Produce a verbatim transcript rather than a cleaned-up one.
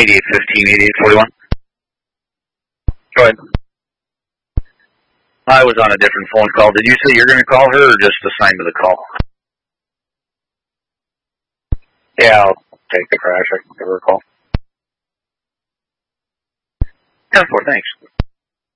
eighty-eight fifteen, eighty-eight forty-one. Go ahead. I was on a different phone call. Did you say you're going to call her or just assign to the call? Yeah, I'll take the crash. I can give her a call. ten four, thanks.